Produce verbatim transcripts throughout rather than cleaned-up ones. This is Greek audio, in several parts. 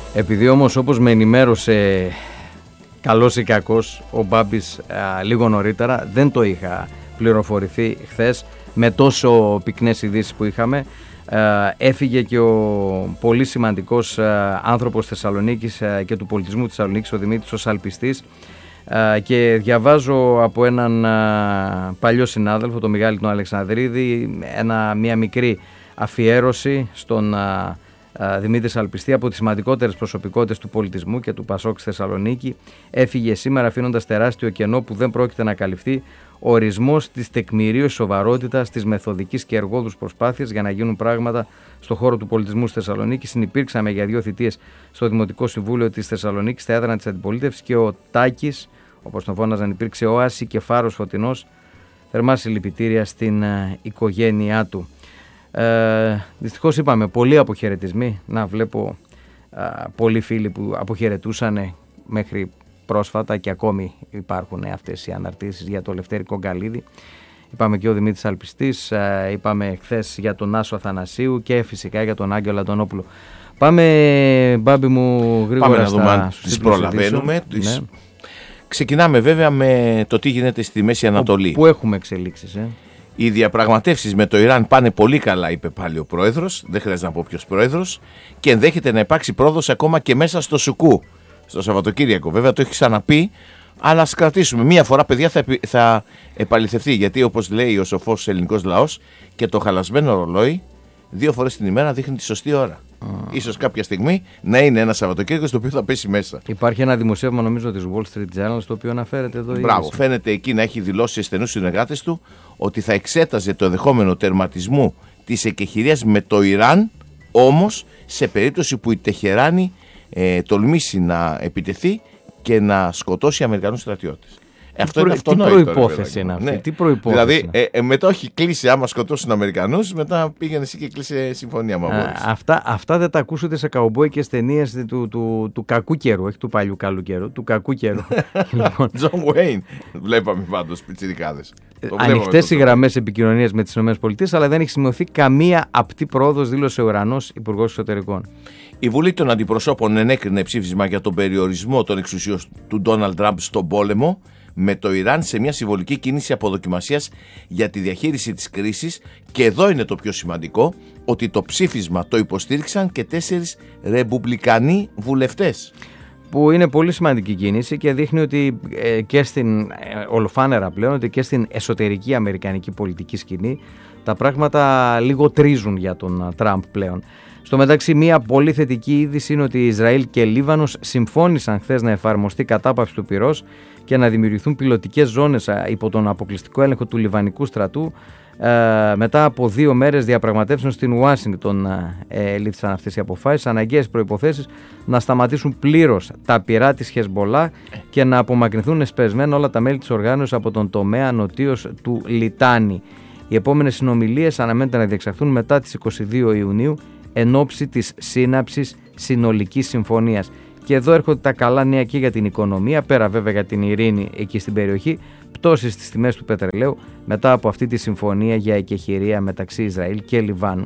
Επειδή όμως, όπως με ενημέρωσε καλός ή κακός ο Μπάμπης α, λίγο νωρίτερα, δεν το είχα πληροφορηθεί χθες με τόσο πυκνές ειδήσεις που είχαμε. Uh, έφυγε και ο πολύ σημαντικός uh, άνθρωπος Θεσσαλονίκης uh, και του πολιτισμού της Θεσσαλονίκης, ο Δημήτρης ο Σαλπιστής, uh, και διαβάζω από έναν uh, παλιό συνάδελφο, τον Μιγάλη τον Αλεξανδρίδη, ένα, μια μικρή αφιέρωση στον uh, uh, Δημήτρη Σαλπιστή, από τις σημαντικότερες προσωπικότητες του πολιτισμού και του Πασόκ στη Θεσσαλονίκη. Έφυγε σήμερα αφήνοντας τεράστιο κενό που δεν πρόκειται να καλυφθεί. Ορισμός της τεκμηρίωσης σοβαρότητας, της μεθοδικής και εργόδους προσπάθειας για να γίνουν πράγματα στον χώρο του πολιτισμού στη Θεσσαλονίκη. Συνυπήρξαμε για δύο θητείες στο Δημοτικό Συμβούλιο της Θεσσαλονίκης, στα έδρανα της Αντιπολίτευσης, και ο Τάκης, όπως τον φώναζαν, υπήρξε όαση και φάρος φωτεινός. Θερμά συλληπιτήρια στην uh, οικογένειά του. Ε, δυστυχώς είπαμε, πολλοί αποχαιρετισμοί. Να βλέπω uh, πολλοί φίλοι που αποχαιρετούσαν μέχρι πρόσφατα και ακόμη υπάρχουν αυτές οι αναρτήσεις για το Λευτέρη Κογκαλίδη. Είπαμε και ο Δημήτρης Αλπιστής, είπαμε χθες για τον Άσο Αθανασίου και φυσικά για τον Άγγελο Αντωνόπουλο. Πάμε, Μπάμπη μου, γρήγορα. Πάμε να δούμε αν τις προλαβαίνουμε. Ναι. Ξεκινάμε βέβαια με το τι γίνεται στη Μέση Ανατολή. Πού έχουμε εξελίξεις. Ε? Οι διαπραγματεύσεις με το Ιράν πάνε πολύ καλά, είπε πάλι ο πρόεδρος. Δεν χρειάζεται να πω ποιος πρόεδρος. Και ενδέχεται να υπάρξει πρόοδος ακόμα και μέσα στο Σουκού. Στο Σαββατοκύριακο, βέβαια το έχει ξαναπεί, αλλά ας κρατήσουμε. Μία φορά, παιδιά, θα, θα επαληθευτεί. Γιατί, όπως λέει ο σοφός ελληνικός λαός, και το χαλασμένο ρολόι δύο φορές την ημέρα δείχνει τη σωστή ώρα. Mm. Ίσως κάποια στιγμή να είναι ένα Σαββατοκύριακο στο οποίο θα πέσει μέσα. Υπάρχει ένα δημοσίευμα, νομίζω, της Wall Street Journal, στο οποίο αναφέρεται εδώ. Μπράβο, η φαίνεται εκεί να έχει δηλώσει σε στενούς συνεργάτες του ότι θα εξέταζε το ενδεχόμενο τερματισμού της εκεχηρίας με το Ιράν, όμως σε περίπτωση που η Τεχεράνη Ε, τολμήσει να επιτεθεί και να σκοτώσει Αμερικανούς στρατιώτες. Τι, αυτό προ... είναι αυτονόητο. Τι προϋπόθεση είναι αυτή. Ναι. Τι προϋπόθεση. Δηλαδή ε, ε, μετά όχι κλείσει, άμα σκοτώσουν Αμερικανούς, μετά πήγαινε εσύ και κλείσε συμφωνία με αγόρες. Αυτά, αυτά δεν τα ακούσετε σε καουμπόικες ταινίες του, του, του, του κακού καιρού, όχι του παλιού καλού καιρού, του κακού καιρού. Λοιπόν. John Wayne βλέπαμε πάντως πιτσιρικάδες. Ανοιχτές οι γραμμές επικοινωνίας με τις ΗΠΑ, αλλά δεν έχει σημειωθεί καμία απτή πρόοδος, δήλωσε ο Ουρανός Υπουργός Εξωτερικών. Η Βουλή των Αντιπροσώπων ενέκρινε ψήφισμα για τον περιορισμό των εξουσιών του Ντόναλντ Τραμπ στον πόλεμο με το Ιράν, σε μια συμβολική κίνηση αποδοκιμασίας για τη διαχείριση της κρίσης. Και εδώ είναι το πιο σημαντικό, ότι το ψήφισμα το υποστήριξαν και τέσσερις ρεπουμπλικανοί βουλευτές. Που είναι πολύ σημαντική κίνηση και δείχνει ότι ε, και στην, ε, ολοφάνερα πλέον, ότι και στην εσωτερική αμερικανική πολιτική σκηνή τα πράγματα λίγο τρίζουν για τον Τραμπ πλέον. Στο μεταξύ, μια πολύ θετική είδηση είναι ότι Ισραήλ και Λίβανος συμφώνησαν χθες να εφαρμοστεί κατάπαυση του πυρός και να δημιουργηθούν πιλωτικές ζώνες υπό τον αποκλειστικό έλεγχο του Λιβανικού στρατού. Ε, μετά από δύο μέρες διαπραγματεύσεων στην Ουάσιγκτον ε, λήφθησαν αυτές οι αποφάσεις, αναγκαίες προϋποθέσεις να σταματήσουν πλήρως τα πυρά της Χεσμολάχ και να απομακρυνθούν εσπεσμένα όλα τα μέλη της οργάνωσης από τον τομέα νοτίως του Λιτάνι. Οι επόμενες συνομιλίες αναμένεται να διεξαχθούν μετά τις είκοσι δύο Ιουνίου εν ώψη της σύναψης συνολικής συμφωνίας. Και εδώ έρχονται τα καλά νέα και για την οικονομία, πέρα βέβαια για την ειρήνη εκεί στην περιοχή. Πτώσεις στις τιμές του πετρελαίου μετά από αυτή τη συμφωνία για εκεχηρία μεταξύ Ισραήλ και Λιβάνου.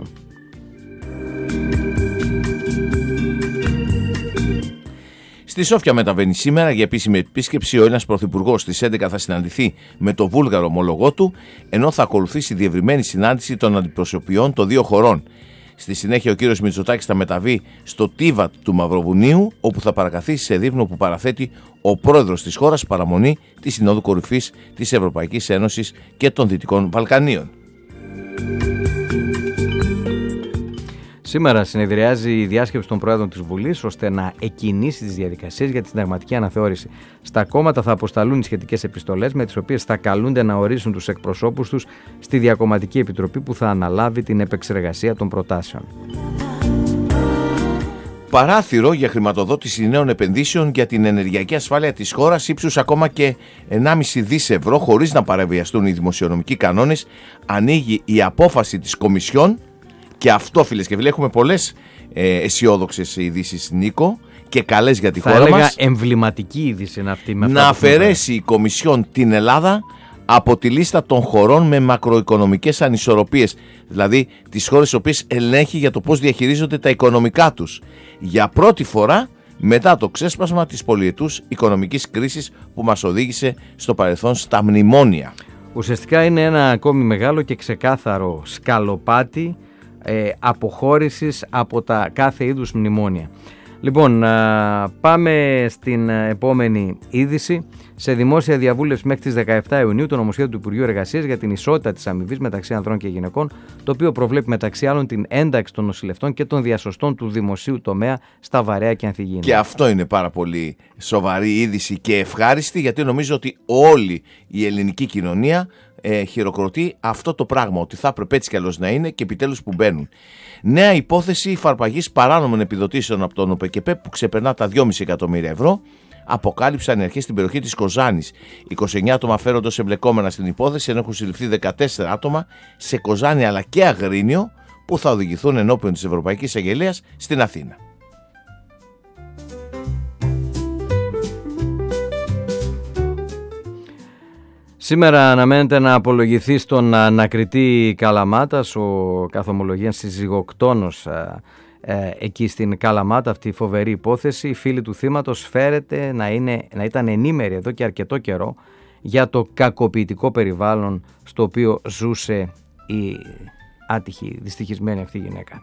Στη Σόφια μεταβαίνει σήμερα για επίσημη επίσκεψη ο Έλληνας Πρωθυπουργός. Στις έντεκα θα συναντηθεί με το Βούλγαρο ομολογό του, ενώ θα ακολουθήσει διευρυμένη συνάντηση των αντιπροσωπιών των δύο χωρών. Στη συνέχεια ο κύριος Μητσοτάκης θα μεταβεί στο Τίβατ του Μαυροβουνίου, όπου θα παρακαθίσει σε δείπνο που παραθέτει ο πρόεδρος της χώρας παραμονή της Συνόδου Κορυφής της Ευρωπαϊκής Ένωσης και των Δυτικών Βαλκανίων. Σήμερα συνεδριάζει η διάσκεψη των Προέδρων της Βουλής ώστε να εκκινήσει τις διαδικασίες για τη συνταγματική αναθεώρηση. Στα κόμματα θα αποσταλούν οι σχετικές επιστολές με τις οποίες θα καλούνται να ορίσουν τους εκπροσώπους τους στη Διακομματική Επιτροπή που θα αναλάβει την επεξεργασία των προτάσεων. Παράθυρο για χρηματοδότηση νέων επενδύσεων για την ενεργειακή ασφάλεια της χώρας ύψους ακόμα και ενάμιση δισεκατομμύρια ευρώ χωρίς να παραβιαστούν οι δημοσιονομικοί κανόνες, ανοίγει η απόφαση της Κομισιόν. Και αυτό, φίλες και φίλοι, έχουμε πολλές ε, αισιόδοξες ειδήσεις, Νίκο, και καλές για τη θα χώρα μας. Θα έλεγα εμβληματική είδηση είναι αυτή. Με να αφαιρέσει η Κομισιόν την Ελλάδα από τη λίστα των χωρών με μακροοικονομικές ανισορροπίες. Δηλαδή τις χώρες τις οποίες ελέγχει για το πώς διαχειρίζονται τα οικονομικά τους. Για πρώτη φορά μετά το ξέσπασμα της πολυετούς οικονομικής κρίσης που μας οδήγησε στο παρελθόν στα μνημόνια. Ουσιαστικά είναι ένα ακόμη μεγάλο και ξεκάθαρο σκαλοπάτι ε, αποχώρησης από τα κάθε είδους μνημόνια. Λοιπόν, α, πάμε στην επόμενη είδηση. Σε δημόσια διαβούλευση μέχρι τις δεκαεπτά Ιουνίου το νομοσχέδιο του Υπουργείου Εργασίας για την ισότητα της αμοιβής μεταξύ ανδρών και γυναικών, το οποίο προβλέπει μεταξύ άλλων την ένταξη των νοσηλευτών και των διασωστών του δημοσίου τομέα στα βαρέα και ανθυγιεινά. Και αυτό είναι πάρα πολύ σοβαρή είδηση και ευχάριστη, γιατί νομίζω ότι όλη η ελληνική κοινωνία ε, χειροκροτεί αυτό το πράγμα, ότι θα έπρεπε έτσι κι αλλιώς να είναι και επιτέλους που μπαίνουν. Νέα υπόθεση υφαρπαγής παράνομων επιδοτήσεων από τον ΟΠΕΚΕΠΕ που ξεπερνά τα δυόμισι εκατομμύρια ευρώ. Αποκάλυψαν οι αρχές στην περιοχή της Κοζάνης. είκοσι εννέα άτομα φέρονται εμπλεκόμενα στην υπόθεση, ενώ έχουν συλληφθεί δεκατέσσερα άτομα σε Κοζάνη αλλά και Αγρίνιο, που θα οδηγηθούν ενώπιον της Ευρωπαϊκής Αγγελέας στην Αθήνα. Σήμερα αναμένεται να απολογηθεί στον ανακριτή Καλαμάτας ο καθομολογίας συζυγοκτόνος ε, εκεί στην Καλαμάτα, αυτή η φοβερή υπόθεση. Οι φίλοι του θύματος φέρεται να, είναι, να ήταν ενήμεροι εδώ και αρκετό καιρό για το κακοποιητικό περιβάλλον στο οποίο ζούσε η άτυχη, δυστυχισμένη αυτή γυναίκα.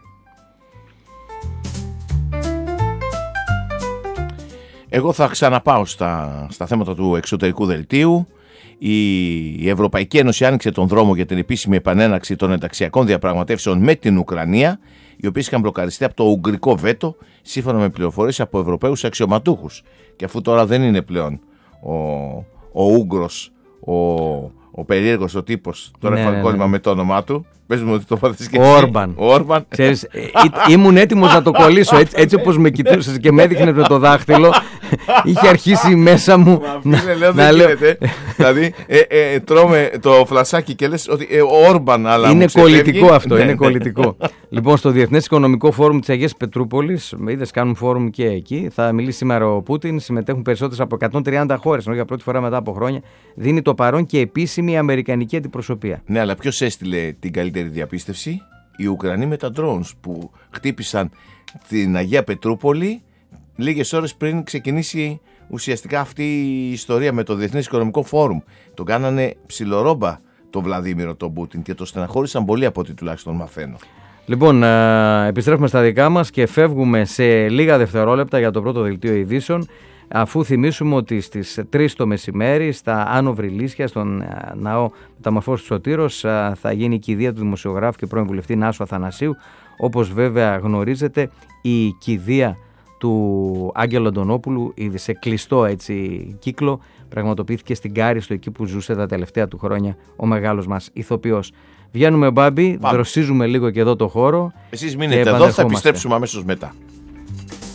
Εγώ θα ξαναπάω στα, στα θέματα του εξωτερικού δελτίου. Η Ευρωπαϊκή Ένωση άνοιξε τον δρόμο για την επίσημη επανέναξη των ενταξιακών διαπραγματεύσεων με την Ουκρανία, οι οποίες είχαν μπλοκαριστεί από το ουγγρικό βέτο, σύμφωνα με πληροφορίες από Ευρωπαίους αξιωματούχους. Και αφού τώρα δεν είναι πλέον ο, ο Ούγγρος, ο, ο περίεργος ο τύπος, τώρα έχω ναι, κόλλημα ναι, ναι. με το όνομά του. Πες μου ότι το πάθεις και ο εσύ. Όρμπαν. Ο Όρμπαν. Ξέρεις, ή, ήμουν έτοιμος να το κολλήσω. Έτσι, έτσι όπως με κοιτούσες και με έδειχνες με το δάχτυλο, είχε αρχίσει μέσα μου Μα, φίλε, λέω, να λέω. Δηλαδή, ε, ε, τρώμε το φλασάκι και λες ότι ε, ο Όρμπαν, αλλά είναι κολλητικό αυτό, είναι κολλητικό. Λοιπόν, στο Διεθνές Οικονομικό Φόρουμ της Αγίας Πετρούπολης, είδες, κάνουν φόρουμ και εκεί, θα μιλήσει σήμερα ο Πούτιν, συμμετέχουν περισσότερες από εκατόν τριάντα χώρες, ενώ για πρώτη φορά μετά από χρόνια δίνει το παρόν και επίσημη αμερικανική αντιπροσωπεία. Ναι, αλλά ποιος έστειλε την καλύτερη διαπίστευση? Οι Ουκρανοί με τα drones που χτύπησαν την Αγία Πετρούπολη λίγες ώρες πριν ξεκινήσει ουσιαστικά αυτή η ιστορία με το Διεθνές Οικονομικό Φόρουμ. Τον κάνανε ψιλορόμπα το Βλαδίμηρο τον Πούτιν και το στεναχώρησαν πολύ, από ό,τι τουλάχιστον μαθαίνω. Λοιπόν, ε, επιστρέφουμε στα δικά μας και φεύγουμε σε λίγα δευτερόλεπτα για το πρώτο δελτίο ειδήσεων, αφού θυμίσουμε ότι στις τρεις το μεσημέρι στα Άνω Βρυλίσια, στον ναό Μεταμορφώσεως του Σωτήρος, θα γίνει η κηδεία του δημοσιογράφου και πρώην βουλευτή Νάσου Αθανασίου. Όπως βέβαια γνωρίζετε, η κηδεία του Άγγελου Αντωνόπουλου, ήδη σε κλειστό έτσι κύκλο, πραγματοποιήθηκε στην Κάριστο, εκεί που ζούσε τα τελευταία του χρόνια ο μεγάλος μας ηθοποιός. Βγαίνουμε, Μπάμπη, δροσίζουμε λίγο και εδώ το χώρο. Εσείς μείνετε εδώ, θα επιστρέψουμε αμέσως μετά.